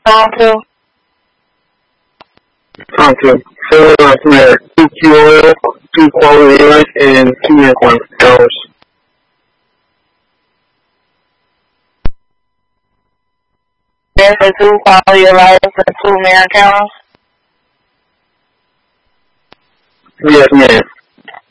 Compton. So last night, 2 kilo, 2 quality rice, and 2 airplane hours. There's a 2 quality rice and 2 man counters? Yes, ma'am.